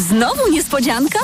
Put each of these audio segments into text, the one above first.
Znowu niespodzianka?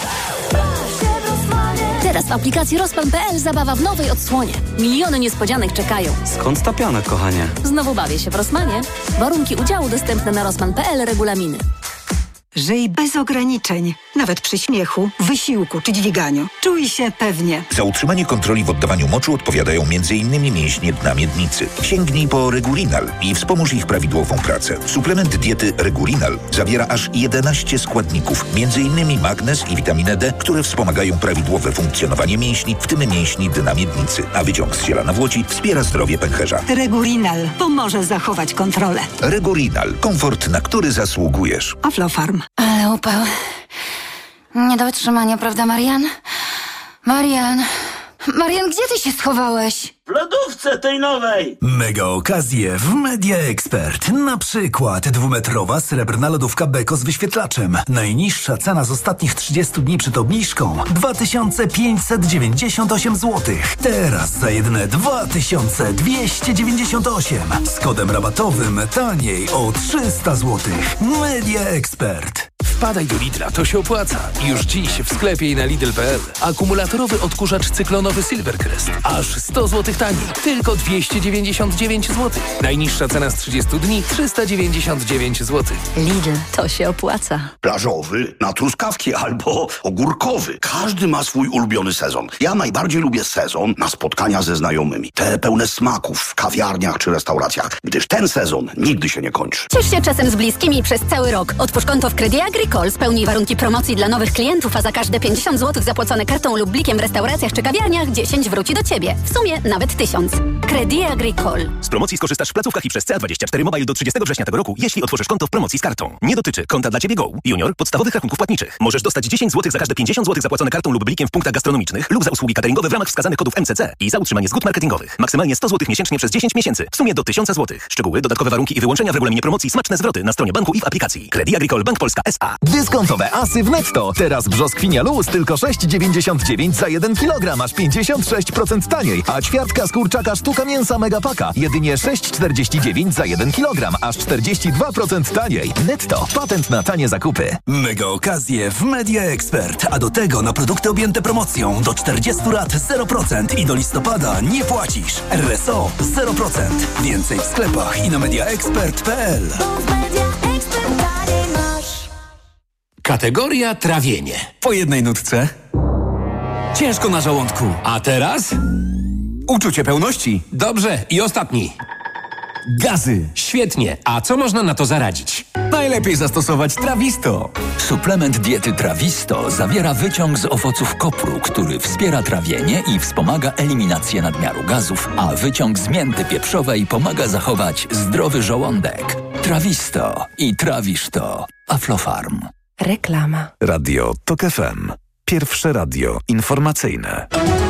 Teraz w aplikacji Rosman.pl zabawa w nowej odsłonie. Miliony niespodzianek czekają. Skąd ta piana, kochanie? Znowu bawię się w Rosmanie. Warunki udziału dostępne na Rosman.pl, regulaminy. Żyj bez ograniczeń, nawet przy śmiechu, wysiłku czy dźwiganiu. Czuj się pewnie. Za utrzymanie kontroli w oddawaniu moczu odpowiadają m.in. mięśnie dna miednicy. Sięgnij po Regulinal i wspomóż ich prawidłową pracę. Suplement diety Regulinal zawiera aż 11 składników, m.in. magnez i witaminę D, które wspomagają prawidłowe funkcjonowanie mięśni, w tym mięśni dna miednicy. A wyciąg z ziela nawłoci wspiera zdrowie pęcherza. Regulinal pomoże zachować kontrolę. Regulinal. Komfort, na który zasługujesz. Aflofarm. Ale upał. Nie do wytrzymania, prawda, Marian? Marian, gdzie ty się schowałeś? W lodówce tej nowej! Mega okazje w Media Expert. Na przykład 2-metrowa srebrna lodówka Beko z wyświetlaczem. Najniższa cena z ostatnich 30 dni przed obniżką 2598 zł. Teraz za jedne 2298. Z kodem rabatowym taniej o 300 zł. Media Expert. Wpadaj do Lidla, to się opłaca. Już dziś w sklepie i na Lidl.pl. Akumulatorowy odkurzacz cyklonowy Silvercrest. Aż 100 zł taniej. Tylko 299 zł. Najniższa cena z 30 dni 399 zł. Lidl, to się opłaca. Plażowy na truskawki albo ogórkowy. Każdy ma swój ulubiony sezon. Ja najbardziej lubię sezon na spotkania ze znajomymi. Te pełne smaków w kawiarniach czy restauracjach. Gdyż ten sezon nigdy się nie kończy. Ciesz się czasem z bliskimi przez cały rok. Otwórz konto w Credit Agricole, spełnij warunki promocji dla nowych klientów, a za każde 50 zł zapłacone kartą lub blikiem w restauracjach czy kawiarniach 10 wróci do Ciebie. W sumie nawet 1000. Credit Agricole. Z promocji skorzystasz w placówkach i przez CA24 Mobile do 30 września tego roku, jeśli otworzysz konto w promocji z kartą. Nie dotyczy konta dla Ciebie Go, Junior, podstawowych rachunków płatniczych. Możesz dostać 10 zł za każde 50 zł zapłacone kartą lub blikiem w punktach gastronomicznych lub za usługi cateringowe w ramach wskazanych kodów MCC i za utrzymanie zgód marketingowych. Maksymalnie 100 zł miesięcznie przez 10 miesięcy. W sumie do 1000 zł. Szczegóły, dodatkowe warunki i wyłączenia w regulaminie promocji, smaczne zwroty na stronie banku i w aplikacji. Credit Agricole Bank Polska S.A. Dyskontowe asy w Netto. Teraz brzoskwinia luz tylko 6,99 za 1 kg, aż 56% taniej. A ćwiartka z kurczaka sztuka mięsa Megapaka jedynie 6,49 za 1 kg, aż 42% taniej. Netto. Patent na tanie zakupy. Mega okazje w Media Expert. A do tego na produkty objęte promocją do 40 lat 0% i do listopada nie płacisz. RSO 0%. Więcej w sklepach i na mediaexpert.pl. Kategoria trawienie. Po jednej nutce. Ciężko na żołądku. A teraz? Uczucie pełności. Dobrze, i ostatni. Gazy. Świetnie. A co można na to zaradzić? Najlepiej zastosować Trawisto. Suplement diety Trawisto zawiera wyciąg z owoców kopru, który wspiera trawienie i wspomaga eliminację nadmiaru gazów, a wyciąg z mięty pieprzowej pomaga zachować zdrowy żołądek. Trawisto i trawisz to. Aflofarm. Reklama. Radio TOK FM. Pierwsze radio informacyjne.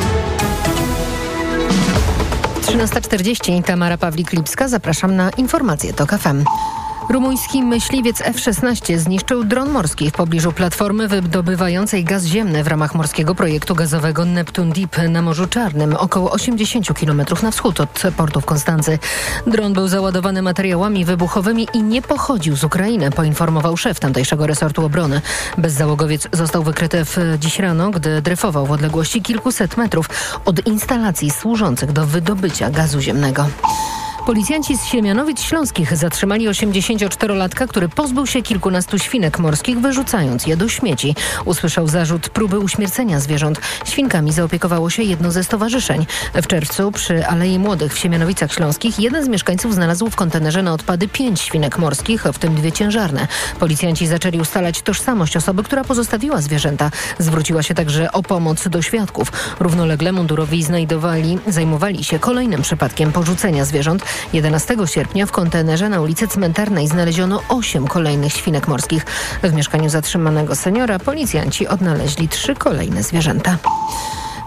13:40. Tamara Pawlik-Lipska. Zapraszam na informacje TOK FM. Rumuński myśliwiec F-16 zniszczył dron morski w pobliżu platformy wydobywającej gaz ziemny w ramach morskiego projektu gazowego Neptun Deep na Morzu Czarnym, około 80 km na wschód od portu w Konstancy. Dron był załadowany materiałami wybuchowymi i nie pochodził z Ukrainy, poinformował szef tamtejszego resortu obrony. Bezzałogowiec został wykryty dziś rano, gdy dryfował w odległości kilkuset metrów od instalacji służących do wydobycia gazu ziemnego. Policjanci z Siemianowic Śląskich zatrzymali 84-latka, który pozbył się kilkunastu świnek morskich, wyrzucając je do śmieci. Usłyszał zarzut próby uśmiercenia zwierząt. Świnkami zaopiekowało się jedno ze stowarzyszeń. W czerwcu przy Alei Młodych w Siemianowicach Śląskich jeden z mieszkańców znalazł w kontenerze na odpady 5 świnek morskich, w tym 2 ciężarne. Policjanci zaczęli ustalać tożsamość osoby, która pozostawiła zwierzęta. Zwróciła się także o pomoc do świadków. Równolegle mundurowi zajmowali się kolejnym przypadkiem porzucenia zwierząt. 11 sierpnia w kontenerze na ulicy Cmentarnej znaleziono 8 kolejnych świnek morskich. W mieszkaniu zatrzymanego seniora policjanci odnaleźli 3 kolejne zwierzęta.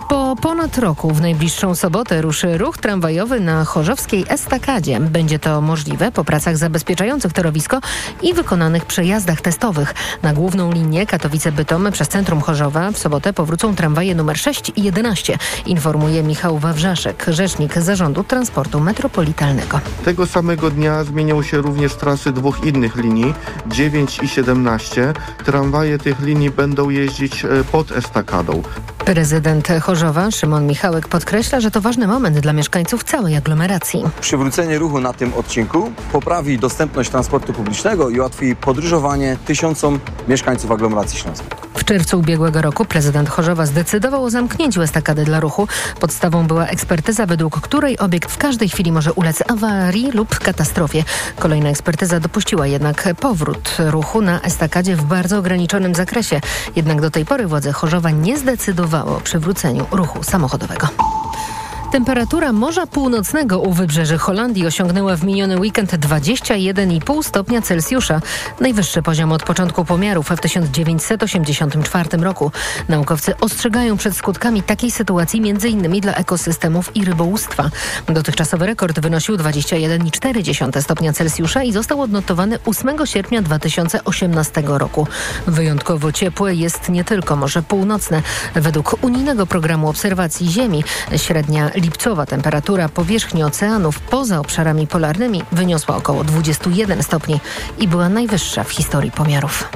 Po ponad roku w najbliższą sobotę ruszy ruch tramwajowy na chorzowskiej estakadzie. Będzie to możliwe po pracach zabezpieczających torowisko i wykonanych przejazdach testowych. Na główną linię Katowice-Bytom przez centrum Chorzowa w sobotę powrócą tramwaje numer 6 i 11, informuje Michał Wawrzaszek, rzecznik Zarządu Transportu Metropolitalnego. Tego samego dnia zmienią się również trasy dwóch innych linii, 9 i 17. Tramwaje tych linii będą jeździć pod estakadą. Prezydent Chorzowa Szymon Michałek podkreśla, że to ważny moment dla mieszkańców całej aglomeracji. Przywrócenie ruchu na tym odcinku poprawi dostępność transportu publicznego i ułatwi podróżowanie tysiącom mieszkańców aglomeracji śląskiej. W czerwcu ubiegłego roku prezydent Chorzowa zdecydował o zamknięciu estakady dla ruchu. Podstawą była ekspertyza, według której obiekt w każdej chwili może ulec awarii lub katastrofie. Kolejna ekspertyza dopuściła jednak powrót ruchu na estakadzie w bardzo ograniczonym zakresie. Jednak do tej pory władze Chorzowa nie zdecydowały o przywróceniu ruchu samochodowego. Temperatura Morza Północnego u wybrzeży Holandii osiągnęła w miniony weekend 21,5 stopnia Celsjusza. Najwyższy poziom od początku pomiarów w 1984 roku. Naukowcy ostrzegają przed skutkami takiej sytuacji m.in. dla ekosystemów i rybołówstwa. Dotychczasowy rekord wynosił 21,4 stopnia Celsjusza i został odnotowany 8 sierpnia 2018 roku. Wyjątkowo ciepłe jest nie tylko Morze Północne. Według unijnego programu obserwacji Ziemi średnia lipcowa temperatura powierzchni oceanów poza obszarami polarnymi wyniosła około 21 stopni i była najwyższa w historii pomiarów.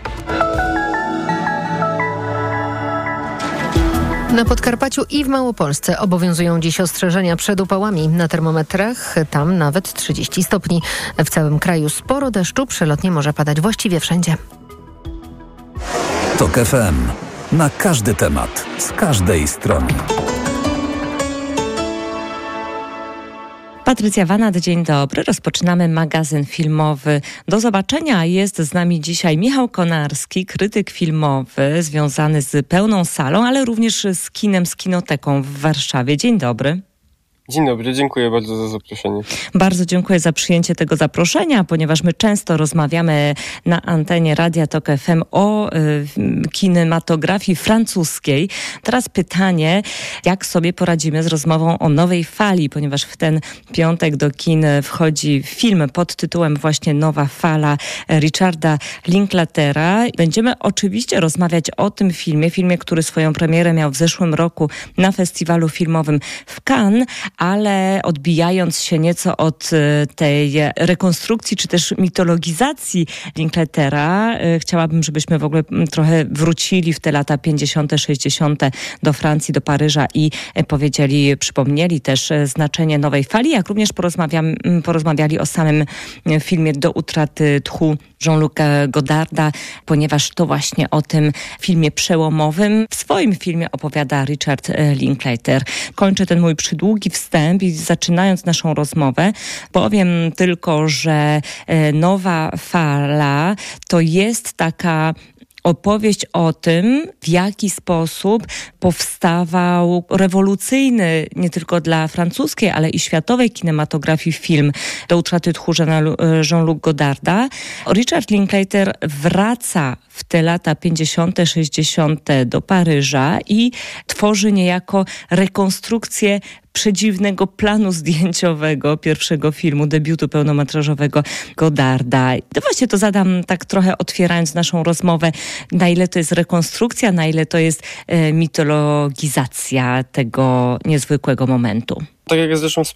Na Podkarpaciu i w Małopolsce obowiązują dziś ostrzeżenia przed upałami. Na termometrach tam nawet 30 stopni. W całym kraju sporo deszczu, przelotnie może padać właściwie wszędzie. TOK FM. Na każdy temat, z każdej strony. Patrycja Wanat, dzień dobry. Rozpoczynamy magazyn filmowy. Do zobaczenia. Jest z nami dzisiaj Michał Konarski, krytyk filmowy związany z Pełną Salą, ale również z kinem, z Kinoteką w Warszawie. Dzień dobry. Dzień dobry, dziękuję bardzo za zaproszenie. Bardzo dziękuję za przyjęcie tego zaproszenia, ponieważ my często rozmawiamy na antenie Radia TOK FM o kinematografii francuskiej. Teraz pytanie, jak sobie poradzimy z rozmową o nowej fali, ponieważ w ten piątek do kin wchodzi film pod tytułem właśnie Nowa Fala Richarda Linklatera. Będziemy oczywiście rozmawiać o tym filmie, który swoją premierę miał w zeszłym roku na festiwalu filmowym w Cannes, ale odbijając się nieco od tej rekonstrukcji czy też mitologizacji Linklatera, chciałabym, żebyśmy w ogóle trochę wrócili w te lata 50., 60. do Francji, do Paryża i przypomnieli też znaczenie nowej fali, jak również porozmawiali o samym filmie Do utraty tchu Jean-Luca Godarda, ponieważ to właśnie o tym filmie przełomowym w swoim filmie opowiada Richard Linklater. Kończę ten mój przydługi wstęp i zaczynając naszą rozmowę, powiem tylko, że Nowa Fala to jest taka opowieść o tym, w jaki sposób powstawał rewolucyjny nie tylko dla francuskiej, ale i światowej kinematografii film Do utraty tchu Jean-Luc Godarda. Richard Linklater wraca w te lata 50., 60. do Paryża i tworzy niejako rekonstrukcję przedziwnego planu zdjęciowego pierwszego filmu, debiutu pełnometrażowego Godarda. To właśnie to zadam tak trochę otwierając naszą rozmowę, na ile to jest rekonstrukcja, na ile to jest mitologizacja tego niezwykłego momentu. Tak jak zresztą